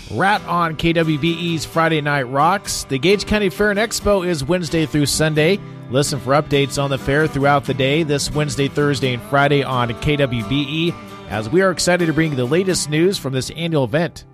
Rat on KWBE's Friday Night Rocks. The Gage County Fair and Expo is Wednesday through Sunday. Listen for updates on the fair throughout the day this Wednesday, Thursday, and Friday on KWBE, as we are excited to bring you the latest news from this annual event.